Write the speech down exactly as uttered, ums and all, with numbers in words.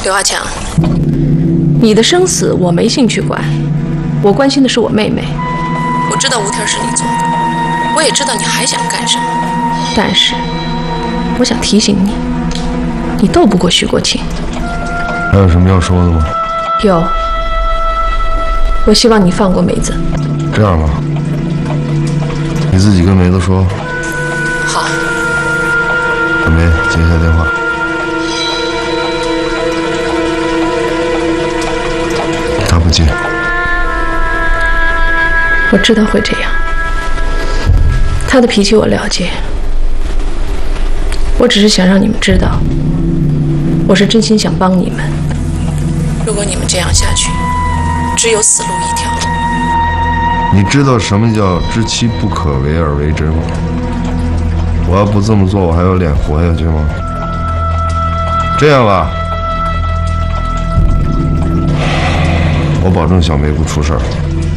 刘阿强，你的生死我没兴趣管，我关心的是我妹妹。我知道吴天是你做的，我也知道你还想干什么，但是我想提醒你，你斗不过徐国庆。 还有什么要说的吗？ 有，我希望你放过梅子。 这样吧，你自己跟梅子说。 好。 小梅，接一下电话。他不接。 我知道会这样，他的脾气我了解。我只是想让你们知道，我是真心想帮你们。如果你们这样下去，只有死路一条。 你知道什么叫知其不可为而为之吗？我要不这么做，我还有脸活下去吗？这样吧，我保证小梅不出事儿。